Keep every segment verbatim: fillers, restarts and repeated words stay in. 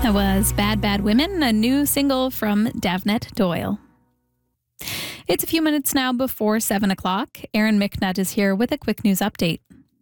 That was Bad Bad Women, a new single from Davnet Doyle. It's a few minutes now before seven o'clock. Erin McNutt is here with a quick news update.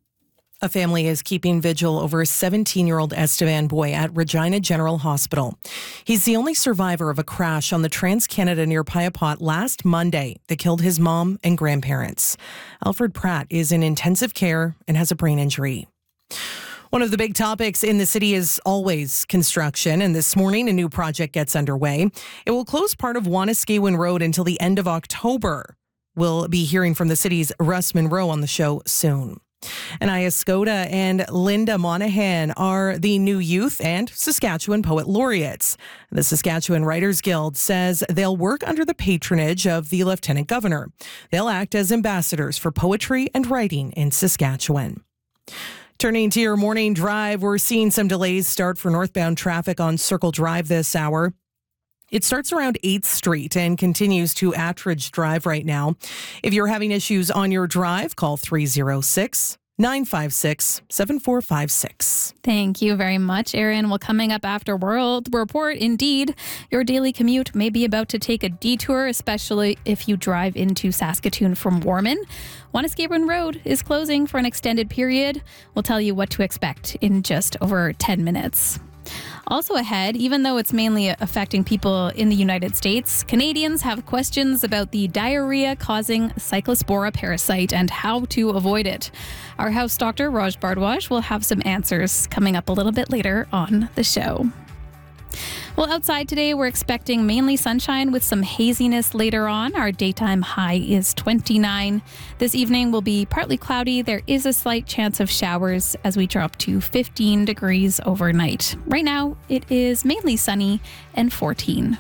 A family is keeping vigil over a seventeen-year-old Estevan boy at Regina General Hospital. He's the only survivor of a crash on the Trans-Canada near Piapot last Monday that killed his mom and grandparents. Alfred Pratt is in intensive care and has a brain injury. One of the big topics in the city is always construction, and this morning a new project gets underway. It will close part of Wanuskewin Road until the end of October. We'll be hearing from the city's Russ Monroe on the show soon. And Iascoda and Linda Monahan are the new youth and Saskatchewan Poet Laureates. The Saskatchewan Writers Guild says they'll work under the patronage of the Lieutenant Governor. They'll act as ambassadors for poetry and writing in Saskatchewan. Turning to your morning drive, we're seeing some delays start for northbound traffic on Circle Drive this hour. It starts around eighth Street and continues to Attridge Drive right now. If you're having issues on your drive, call three oh six, nine five six, seven four five six. Thank you very much, Erin. Well, coming up after World Report, indeed, your daily commute may be about to take a detour, especially if you drive into Saskatoon from Warman. Wanuskewin Road is closing for an extended period. We'll tell you what to expect in just over ten minutes. Also ahead, even though it's mainly affecting people in the United States, Canadians have questions about the diarrhea-causing Cyclospora parasite and how to avoid it. Our house doctor, Raj Bardwaj, will have some answers coming up a little bit later on the show. Well, outside today, we're expecting mainly sunshine with some haziness later on. Our daytime high is twenty-nine. This evening will be partly cloudy. There is a slight chance of showers as we drop to fifteen degrees overnight. Right now, it is mainly sunny and fourteen.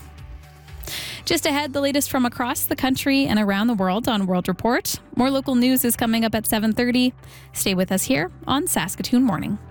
Just ahead, the latest from across the country and around the world on World Report. More local news is coming up at seven thirty. Stay with us here on Saskatoon Morning.